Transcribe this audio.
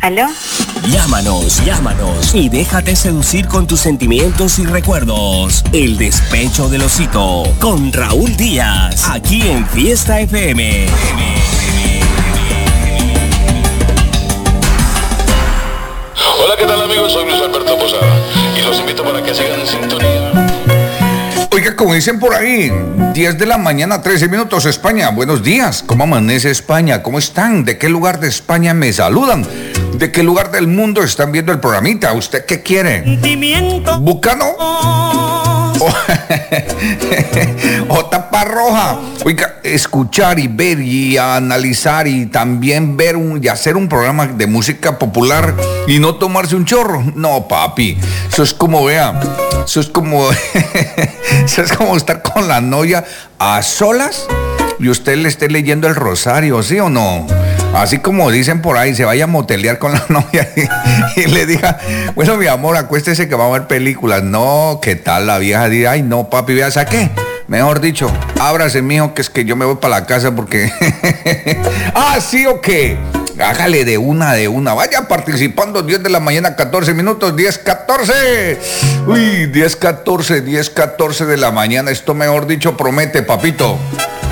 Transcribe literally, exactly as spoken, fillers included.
¿Aló? Llámanos, llámanos y déjate seducir con tus sentimientos y recuerdos. El despecho del osito con Raúl Díaz, aquí en Fiesta F M. Hola, ¿qué tal amigos? Soy Luis Alberto Posada y los invito para que sigan en sintonía. Oiga, como dicen por ahí, diez de la mañana, trece minutos, España. Buenos días. ¿Cómo amanece España? ¿Cómo están? ¿De qué lugar de España me saludan? ¿De qué lugar del mundo están viendo el programita? ¿Usted qué quiere? Sentimiento. ¿Bucano? O, o tapa roja. Oiga, escuchar y ver y analizar y también ver un, y hacer un programa de música popular y no tomarse un chorro. No, papi. Eso es como, vea, eso es como, eso es como estar con la novia a solas y usted le esté leyendo el rosario, ¿sí o no? Así como dicen por ahí, se vaya a motelear con la novia y, y le diga, bueno, mi amor, acuéstese que vamos a ver películas. No, ¿qué tal? La vieja dice, ay, no, papi, vea, ¿saqué? Mejor dicho, ábrase, mijo, que es que yo me voy para la casa porque... ah, ¿sí o qué? Hágale de una, de una. Vaya participando, diez de la mañana, catorce minutos, diez, catorce. Uy, diez, catorce, diez, catorce de la mañana. Esto, mejor dicho, promete, papito.